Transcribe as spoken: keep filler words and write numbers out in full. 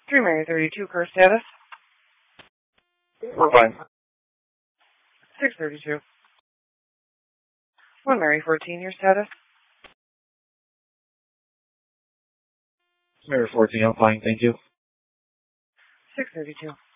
three Mary thirty-two, curse status. We're fine. six thirty-two. one Mary fourteen, your status. Mary fourteen, I'm fine, thank you. six thirty-two.